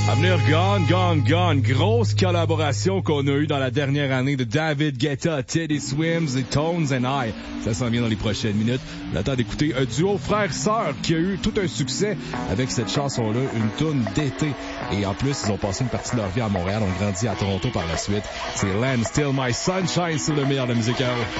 À venir, Gone, Gone, Gone. Grosse collaboration qu'on a eue dans la dernière année de David Guetta, Teddy Swims et Tones and I. Ça s'en vient dans les prochaines minutes. On attend d'écouter un duo frère-sœur qui a eu tout un succès avec cette chanson-là, une toune d'été. Et en plus, ils ont passé une partie de leur vie à Montréal, ont grandi à Toronto par la suite. C'est Land Still My Sunshine sur le meilleur de la musique à